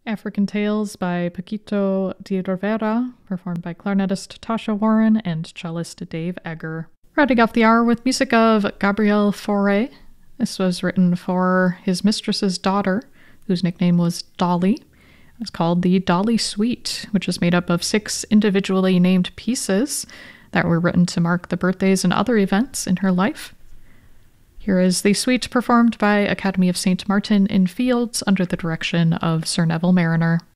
African Tales by Paquito de Rivera, performed by clarinetist Tasha Warren and cellist Dave Egger. Rounding off the hour with music of Gabriel Fauré. This was written for his mistress's daughter, whose nickname was Dolly. It's called the Dolly Suite, which is made up of 6 individually named pieces that were written to mark the birthdays and other events in her life. Here is the suite performed by Academy of St. Martin in Fields under the direction of Sir Neville Mariner.